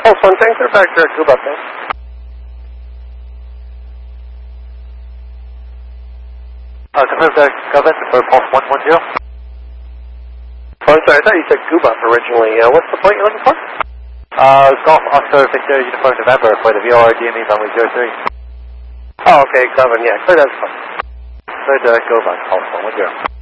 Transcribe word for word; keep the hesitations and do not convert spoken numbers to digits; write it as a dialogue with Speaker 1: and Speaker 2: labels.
Speaker 1: Pulse one, thanks, they're back there at Cuba, thanks.
Speaker 2: Uh, confirm the government for Pulse one one zero.
Speaker 1: Oh, I'm sorry, I thought you said Cuba originally. Uh, what's the point you're looking for?
Speaker 2: Uh, Golf Oscar Victor Uniform November for the V O R D M E runway zero three.
Speaker 1: Oh, okay, Govan, yeah, clear that's fine.
Speaker 2: Clear direct go by Pulse one one zero.